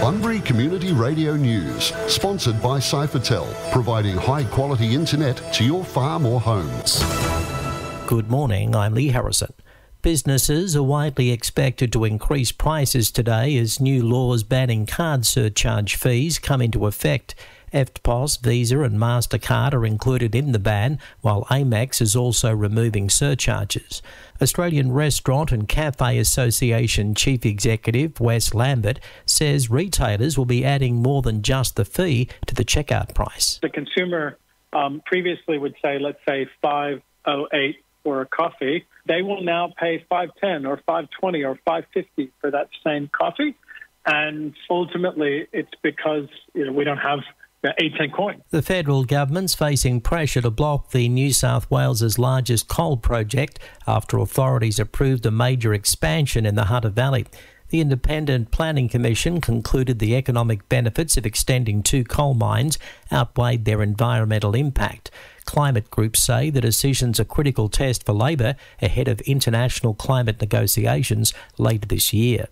Bunbury Community Radio News, sponsored by Cyphertel, providing high-quality internet to your farm or homes. Good morning, I'm Lee Harrison. Businesses are widely expected to increase prices today as new laws banning card surcharge fees come into effect. EFTPOS, Visa and MasterCard are included in the ban, while Amex is also removing surcharges. Australian Restaurant and Cafe Association Chief Executive Wes Lambert says retailers will be adding more than just the fee to the checkout price. The consumer previously would say, let's say, $5.08 for a coffee. They will now pay $5.10 or $5.20 or $5.50 for that same coffee. And ultimately, it's because we don't have the 8-cent coin. The federal government's facing pressure to block the New South Wales' largest coal project after authorities approved a major expansion in the Hunter Valley. The Independent Planning Commission concluded the economic benefits of extending two coal mines outweighed their environmental impact. Climate groups say the decision's a critical test for Labor ahead of international climate negotiations later this year.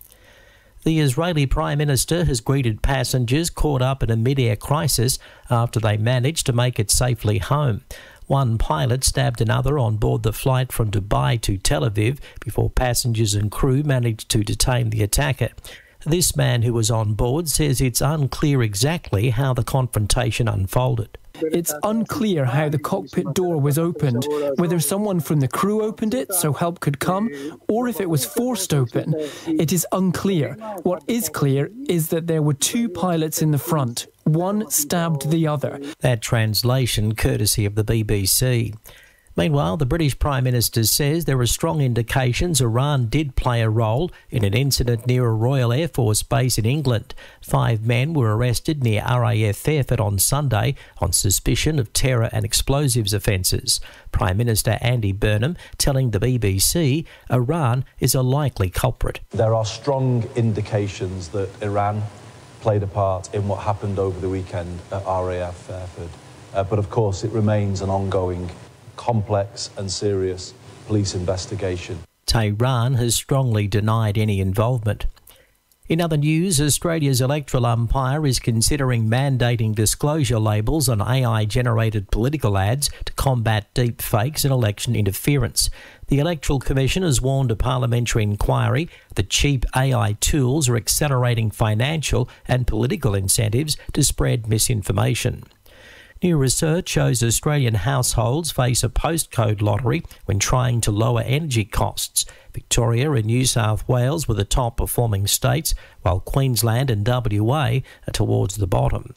The Israeli Prime Minister has greeted passengers caught up in a mid-air crisis after they managed to make it safely home. One pilot stabbed another on board the flight from Dubai to Tel Aviv before passengers and crew managed to detain the attacker. This man who was on board says it's unclear exactly how the confrontation unfolded. It's unclear how the cockpit door was opened, whether someone from the crew opened it so help could come, or if it was forced open. It is unclear. What is clear is that there were two pilots in the front. One stabbed the other. That translation courtesy of the BBC. Meanwhile, the British Prime Minister says there are strong indications Iran did play a role in an incident near a Royal Air Force base in England. 5 men were arrested near RAF Airford on Sunday on suspicion of terror and explosives offences. Prime Minister Andy Burnham telling the BBC Iran is a likely culprit. There are strong indications that Iran played a part in what happened over the weekend at RAF Airford. But of course, it remains an ongoing complex and serious police investigation. Tehran has strongly denied any involvement. In other news, Australia's electoral umpire is considering mandating disclosure labels on AI-generated political ads to combat deep fakes and election interference. The Electoral Commission has warned a parliamentary inquiry that cheap AI tools are accelerating financial and political incentives to spread misinformation. New research shows Australian households face a postcode lottery when trying to lower energy costs. Victoria and New South Wales were the top performing states, while Queensland and WA are towards the bottom.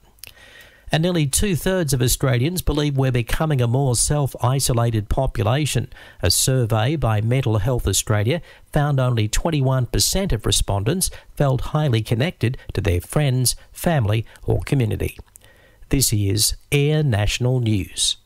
And nearly 2/3 of Australians believe we're becoming a more self-isolated population. A survey by Mental Health Australia found only 21% of respondents felt highly connected to their friends, family or community. This is Air National News.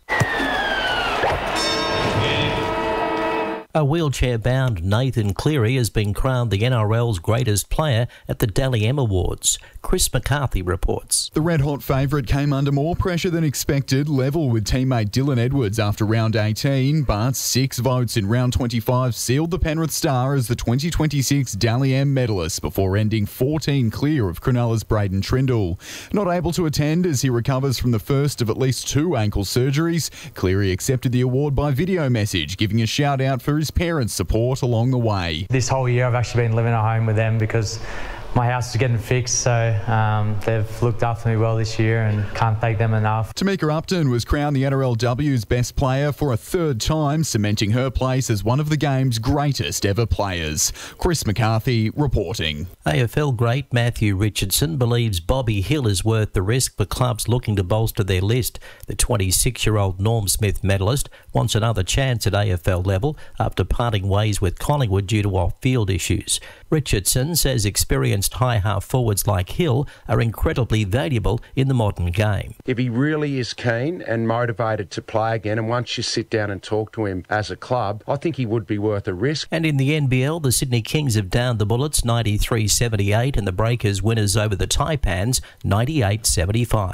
A wheelchair-bound Nathan Cleary has been crowned the NRL's greatest player at the Dally M Awards. Chris McCarthy reports. The red-hot favourite came under more pressure than expected, level with teammate Dylan Edwards after round 18, but 6 votes in round 25 sealed the Penrith Star as the 2026 Dally M medalist before ending 14 clear of Cronulla's Braden Trindle. Not able to attend as he recovers from the first of at least 2 ankle surgeries, Cleary accepted the award by video message, giving a shout-out for his parents' support along the way. This whole year I've actually been living at home with them because my house is getting fixed, so they've looked after me well this year and can't thank them enough. Tamika Upton was crowned the NRLW's best player for a 3rd time, cementing her place as one of the game's greatest ever players. Chris McCarthy reporting. AFL great Matthew Richardson believes Bobby Hill is worth the risk for clubs looking to bolster their list. The 26-year-old Norm Smith medalist wants another chance at AFL level after parting ways with Collingwood due to off-field issues. Richardson says experienced high-half forwards like Hill are incredibly valuable in the modern game. If he really is keen and motivated to play again, and once you sit down and talk to him as a club, I think he would be worth a risk. And in the NBL, the Sydney Kings have downed the Bullets 93-78 and the Breakers winners over the Taipans 98-75.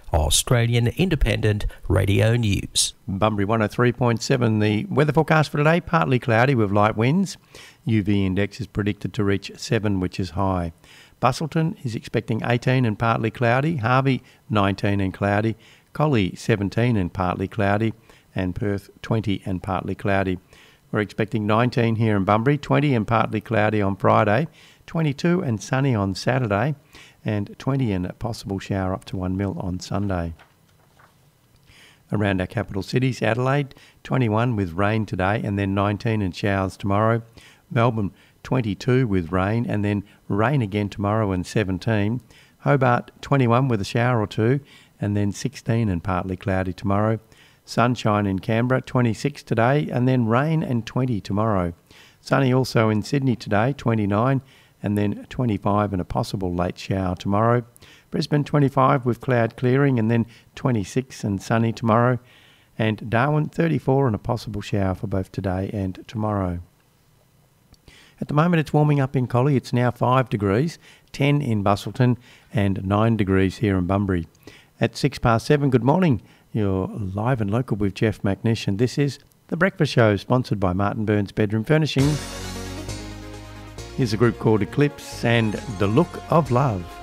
Australian Independent Radio News. Bunbury 103.7. The weather forecast for today, partly cloudy with light winds. UV index is predicted to reach 7, which is high. Busselton is expecting 18 and partly cloudy. Harvey 19 and cloudy. Collie 17 and partly cloudy. And Perth 20 and partly cloudy. We're expecting 19 here in Bunbury, 20 and partly cloudy on Friday, 22 and sunny on Saturday, and 20 and a possible shower up to 1 mil on Sunday. Around our capital cities, Adelaide 21 with rain today and then 19 and showers tomorrow. Melbourne 22 with rain and then rain again tomorrow and 17. Hobart 21 with a shower or two and then 16 and partly cloudy tomorrow. Sunshine in Canberra 26 today and then rain and 20 tomorrow. Sunny also in Sydney today 29 and then 25 and a possible late shower tomorrow. Brisbane 25 with cloud clearing and then 26 and sunny tomorrow. And Darwin 34 and a possible shower for both today and tomorrow. At the moment it's warming up in Collie. It's now 5 degrees, 10 in Busselton and 9 degrees here in Bunbury. At 7:06, good morning. You're live and local with Jeff McNish, and this is The Breakfast Show, sponsored by Martin Burns Bedroom Furnishings. Here's a group called Eclipse and The Look of Love.